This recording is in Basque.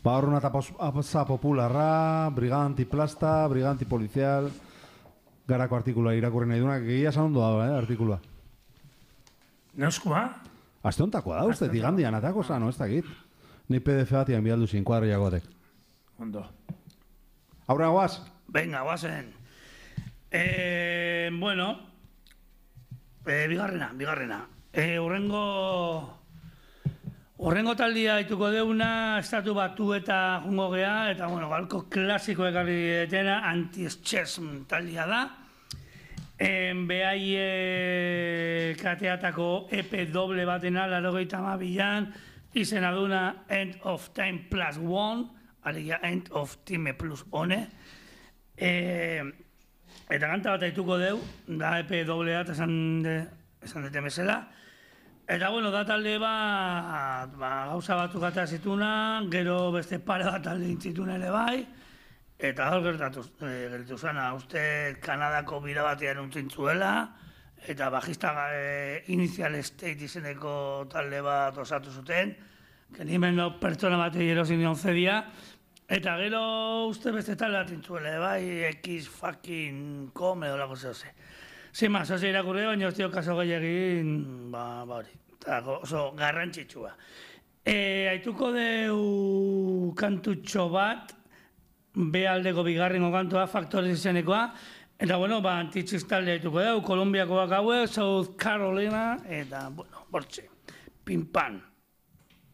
Ba, horrena eta popularra, briganti plasta, briganti polizial, garako artikula irakurri nahi duenak, egia esan ondo dago, artikulua. Neuskua? Aste hontakoa da, uste, igandian atako zano, ez dakit. Ni PDF batian bialdu zin, kuadriakoatek. Ondo. Aurra guaz? Venga, guazen. Bueno, bigarrena. Horrengo taldia haituko deuna, estatu batu eta jungo gea, eta, bueno, galko klasiko ekarri etena, anti-chessm taldia da. Behai kateatako EP doble batena, 82an, izena duna End of Time Plus One, alegia End of Time Plus One. Eta kanta bat haituko deu, da EP doblea, esan dute mesela. Eta, bueno, da talde bat, gauza batzuk gata zituna, gero beste pare bat talde intzitun ere bai, eta hor gertu zana, uste Kanadako bira batean untzintzuela, eta bajista Initial State izeneko talde bat osatu zuten, genimen pertsona bat erosin nion zedia, eta gero uste beste talde bat intzuela, bai, X fucking com edo lako zehose. Sin más, oso irakurri, baina ostio kaso gehiagin, hori, oso garrantzitsua. Haituko deu kantutxo bat, bealdeko bigarrengo kantua, Factories izenekoa, eta, bueno, antitxiz talde haituko deu, Kolumbiakoak hauek, South Carolina, eta, bueno, bortxe, pinpan.